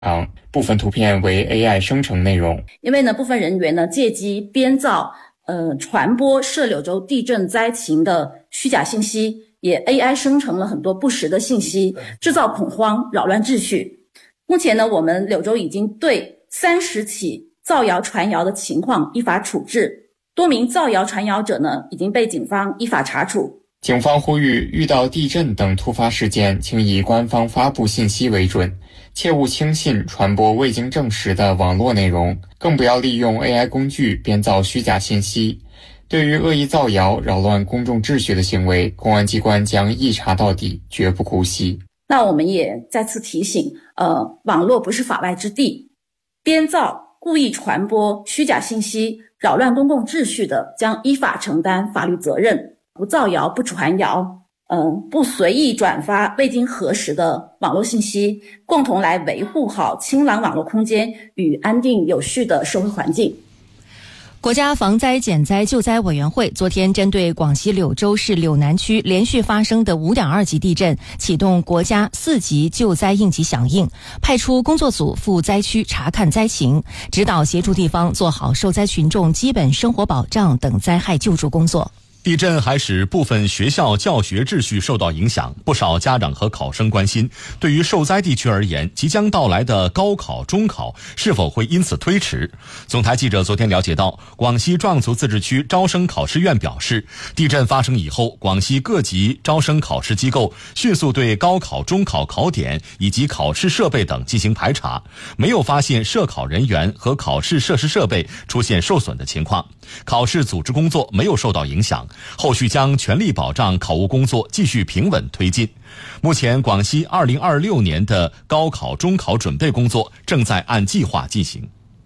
部分图片为 AI 生成内容。 因为呢，部分人员呢借机编造传播涉柳州地震灾情的虚假信息，也 AI 生成了很多不实的信息，制造恐慌，扰乱秩序。目前呢，我们柳州已经对30起造谣传谣的情况依法处置，多名造谣传谣者呢已经被警方依法查处。 警方呼吁，遇到地震等突发事件，请以官方发布信息为准，切勿轻信传播未经证实的网络内容，更不要利用 AI 工具编造虚假信息。对于恶意造谣、扰乱公众秩序的行为，公安机关将一查到底，绝不姑息。 那我们也再次提醒，网络不是法外之地，编造、故意传播虚假信息、扰乱公共秩序的，将依法承担法律责任。不造谣、不传谣，不随意转发未经核实的网络信息，共同来维护好清朗网络空间与安定有序的社会环境。 国家防灾减灾救灾委员会昨天针对广西柳州市柳南区连续发生的5.2级地震，启动国家4级救灾应急响应，派出工作组赴灾区查看灾情，指导协助地方做好受灾群众基本生活保障等灾害救助工作。 地震还使部分学校教学秩序受到影响，不少家长和考生关心，对于受灾地区而言，即将到来的高考、中考是否会因此推迟？总台记者昨天了解到，广西壮族自治区招生考试院表示，地震发生以后，广西各级招生考试机构迅速对高考、中考考点以及考试设备等进行排查，没有发现涉考人员和考试设施设备出现受损的情况，考试组织工作没有受到影响。后续将全力保障考务工作继续平稳推进。目前，广西2026年的高考、中考准备工作正在按计划进行。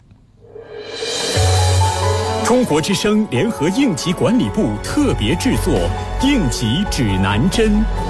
中国之声联合应急管理部特别制作《应急指南针》。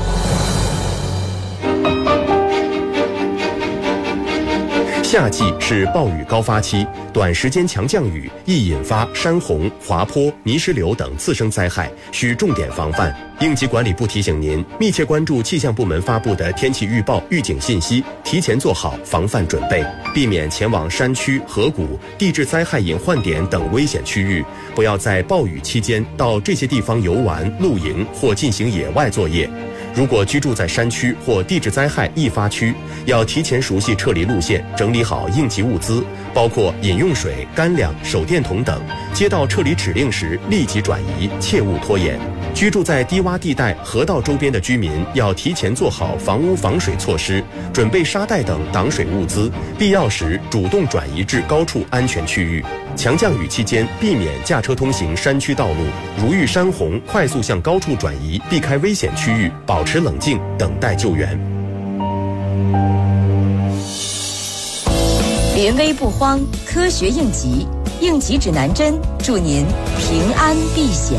夏季是暴雨高发期，短时间强降雨易引发山洪、滑坡、泥石流等次生灾害，需重点防范。应急管理部提醒您，密切关注气象部门发布的天气预报、预警信息，提前做好防范准备，避免前往山区、河谷、地质灾害隐患点等危险区域，不要在暴雨期间到这些地方游玩、露营或进行野外作业。如果居住在山区或地质灾害易发区，要提前熟悉撤离路线，整理好应急物资，包括饮用水、干粮、手电筒等。接到撤离指令时立即转移，切勿拖延。居住在低洼地带、河道周边的居民要提前做好房屋防水措施，准备沙袋等挡水物资，必要时主动转移至高处安全区域。强降雨期间，避免驾车通行山区道路，如遇山洪，快速向高处转移，避开危险区域，保持冷静，等待救援。 临危不慌，科学应急，应急指南针，祝您平安避险。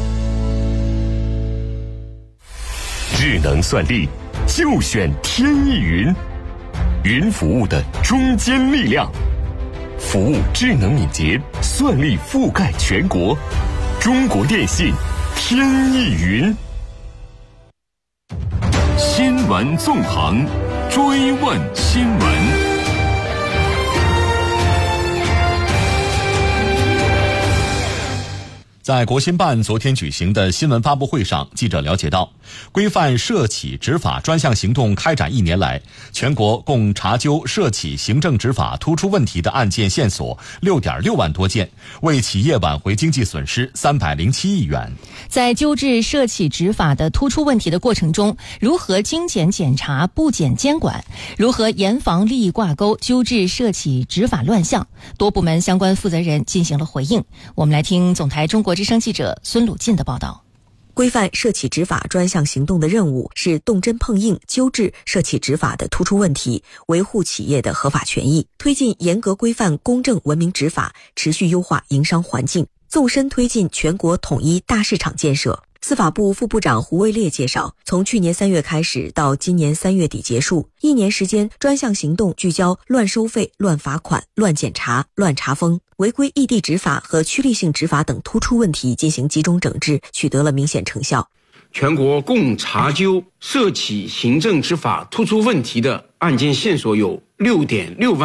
智能算力就选天翼云，云服务的中坚力量，服务智能敏捷，算力覆盖全国。中国电信天翼云。新闻纵横，追问新闻。 在国新办昨天举行的新闻发布会上，记者了解到，规范涉企执法专项行动开展1年来，全国共查究涉企行政执法突出问题的案件线索6.6万多件，为企业挽回经济损失307亿元。 在纠治涉企执法的突出问题的过程中，如何精简检查、布检监管，如何严防利益挂钩，纠治涉企执法乱象，多部门相关负责人进行了回应。我们来听总台中国之声记者孙鲁进的报道。 规范涉企执法专项行动的任务是动真碰硬纠治涉企执法的突出问题，维护企业的合法权益，推进严格规范公正文明执法，持续优化营商环境，纵深推进全国统一大市场建设。司法部副部长胡卫烈介绍，从去年3月开始到今年3月底结束，1年时间，专项行动聚焦乱收费、乱罚款、乱检查、乱查封、违规异地执法和趋利性执法等突出问题进行集中整治，取得了明显成效。 全国共查究涉企行政执法突出问题的案件线索有6.6万